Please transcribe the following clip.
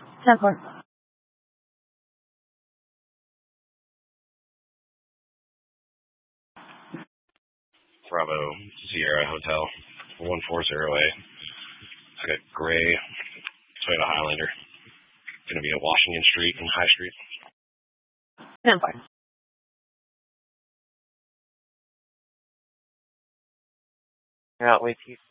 10-4. Bravo Sierra Hotel 1408. I got gray Toyota Highlander. Going to be at Washington Street and High Street. 10-4. You're out with you.